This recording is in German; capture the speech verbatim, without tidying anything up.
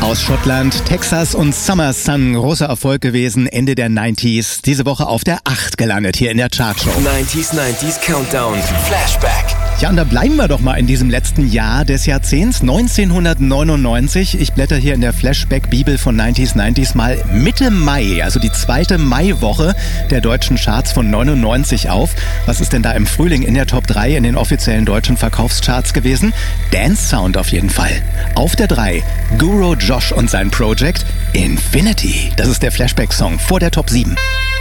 aus Schottland. Texas und Summer Sun, großer Erfolg gewesen, Ende der neunziger. Diese Woche auf der acht gelandet hier in der Chartshow. neunziger neunziger Countdown, Flashback. Ja, und da bleiben wir doch mal in diesem letzten Jahr des Jahrzehnts, neunzehnhundertneunundneunzig. Ich blätter hier in der Flashback-Bibel von neunziger neunziger mal Mitte Mai, also die zweite Maiwoche der deutschen Charts von neunundneunzig auf. Was ist denn da im Frühling in der Top drei in den offiziellen deutschen Verkaufscharts gewesen? Dance Sound auf jeden Fall. Auf der drei Guru Josh und sein Project Infinity. Das ist der Flashback-Song vor der Top sieben.